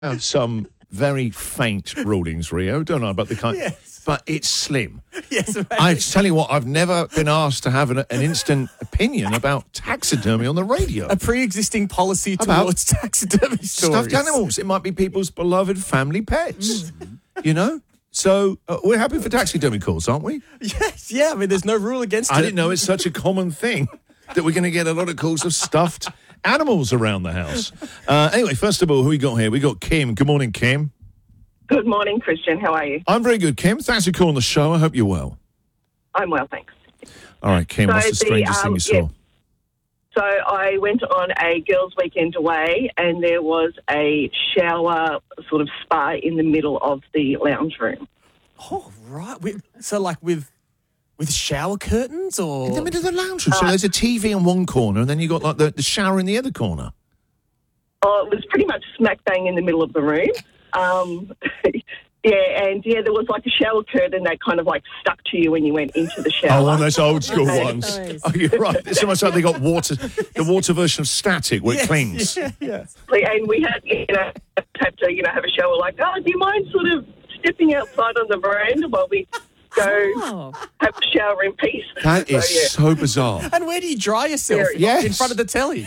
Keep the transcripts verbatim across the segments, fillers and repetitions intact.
have some very faint rulings, Rio, don't I? But the kind, Yes. but it's slim. Yes, I tell you what, I've never been asked to have an, an instant opinion about taxidermy on the radio. a pre-existing policy About towards taxidermy stories. Stuffed animals. It might be people's beloved family pets. You know? So uh, we're happy for taxidermy calls, aren't we? Yes, yeah. I mean, there's no rule against I it. didn't know it's such a common thing that we're going to get a lot of calls of stuffed animals around the house. Uh, anyway, first of all, who we got here? We got Kim. Good morning, Kim. Good morning, Christian. How are you? I'm very good, Kim. Thanks for calling the show. I hope you're well. I'm well, thanks. All right, Kim, So what's the the, strangest thing um, you saw? yeah. So I went on a girls' weekend away, and there was a shower sort of spa in the middle of the lounge room. Oh, right. With, so, like, with with shower curtains or... In the middle of the lounge room. So there's a T V in one corner, and then you got like the, the shower in the other corner. Oh, it was pretty much smack bang in the middle of the room. Um, yeah, and yeah, there was like a shower curtain that kind of like stuck to you when you went into the shower. Oh, one of those old school Okay. ones. Oh, you're right. It's almost like they got water, the water version of Static where it cleans. Yeah, yeah. And we had, you know, had to, you know, have a shower. Like, oh, do you mind sort of stepping outside on the veranda while we go Oh. have a shower in peace? That is So, yeah. so bizarre. And where do you dry yourself? Very- Yes. In front of the telly.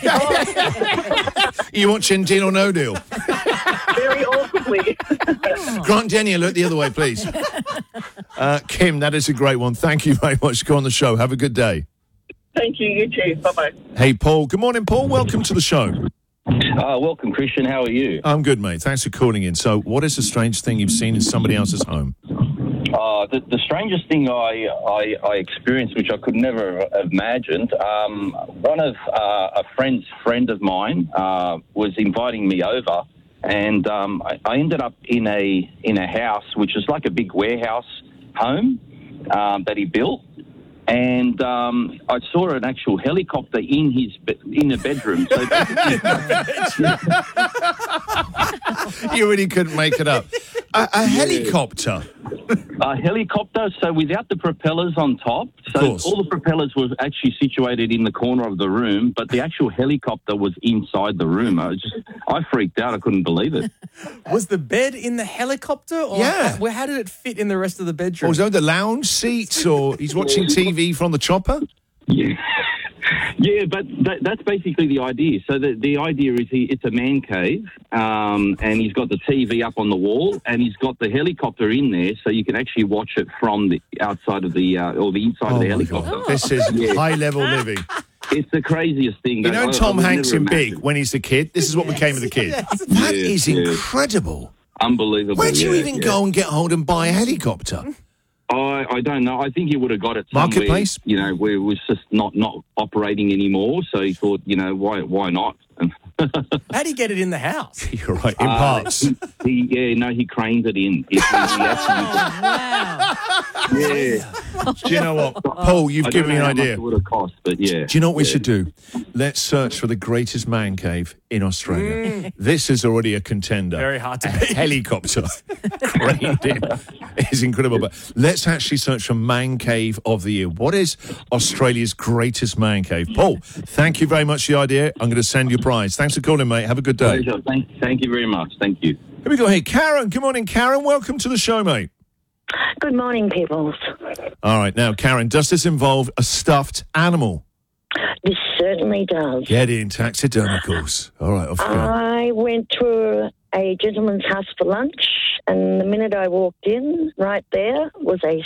You watching Deal or No Deal? Very awkwardly. Grant Denny alert the other way, please. Uh, Kim, that is a great one. Thank you very much for coming on the show. Have a good day. Thank you. You too. Bye bye. Hey, Paul. Good morning, Paul. Welcome to the show. Uh, welcome, Christian. How are you? I'm good, mate. Thanks for calling in. So, what is the strange thing you've seen in somebody else's home? Uh, the, the strangest thing I, I, I experienced, which I could never have imagined, um, one of uh, a friend's friend of mine uh, was inviting me over, and um, I, I ended up in a in a house which is like a big warehouse home um, that he built. And um, I saw an actual helicopter in his be- in the bedroom. So You really couldn't make it up. A, a helicopter. a helicopter, so without the propellers on top. So course. all the propellers were actually situated in the corner of the room, but the actual helicopter was inside the room. I was just, I freaked out. I couldn't believe it. Was the bed in the helicopter? Or Yeah. How, where, how did it fit in the rest of the Or bedroom? was it the lounge seats, or he's watching T V from the chopper? Yeah, yeah, but that, that's basically the idea. So the, the idea is he, it's a man cave, um, and he's got the T V up on the wall, and he's got the helicopter in there, so you can actually watch it from the outside of the uh, or the inside of the my helicopter. God. This is high level living. It's the craziest thing. You that I- know I Tom would Hanks never in Big imagine. when he's the kid? This is what became of the kid. That Yeah, is yeah. incredible. Unbelievable. Where do you yeah, even yeah. go and get hold and buy a helicopter? I, I don't know. I think he would have got it somewhere, Marketplace? you know, where it was just not, not operating anymore. So he thought, you know, why why not? How do you get it in the house? You're right, in Uh, parts. he, he, yeah, no, he craned it in. He, he actually, Wow. yeah. Do you know what? Paul, you've I given me don't know an how much idea. it would have cost, but yeah. Do you know what we should do? Let's search for the greatest man cave in Australia. This is already a contender. Very hard to a beat. helicopter craned in is incredible. But let's actually search for man cave of the year. What is Australia's greatest man cave? Paul, thank you very much for the idea. I'm going to send you a prize. Thanks for calling, mate. Have a good day. Pleasure. Thank, thank you very much. Thank you. Here we go. Hey, Karen. Good morning, Karen. Welcome to the show, mate. Good morning, peoples. All right. Now, Karen, does this involve a stuffed animal? This certainly does. Get in, taxidermicals. All right, off you go. I went to a gentleman's house for lunch, and the minute I walked in, right there was a,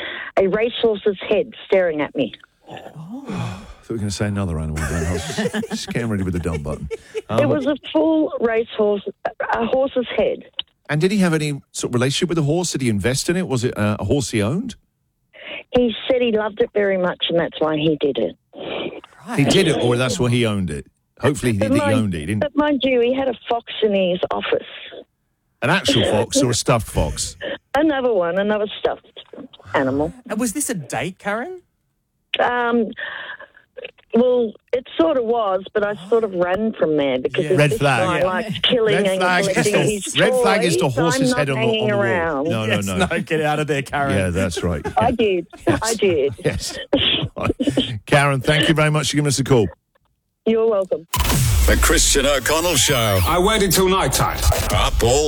a racehorse's head staring at me. I thought we were going to say another animal. Then. I was just, just getting ready with the dumb button. Um, It was a full racehorse, a horse's head. and did he have any sort of relationship with the horse? Did he invest in it? Was it uh, a horse he owned? He said he loved it very much, and that's why he did it. He did it, or that's why he owned it. Hopefully, he, But he mind- owned it. He didn't, But mind you, he had a fox in his office. an actual fox or a stuffed fox? Another one, another stuffed animal. And was this a date, Karen? Um, well, it sort of was, but I sort of ran from there because Yeah. if Red this flag, guy yeah. likes killing Red and flag is collecting the, his red flag is the toys, horse's I'm head not on the, on hanging the wall. around. No, Yes, no, no. Get out of there, Karen. Yeah, that's right. I did. I did. Yes. Karen, thank you very much for giving us a call. You're welcome. The Christian O'Connell Show. I waited till night time. Up all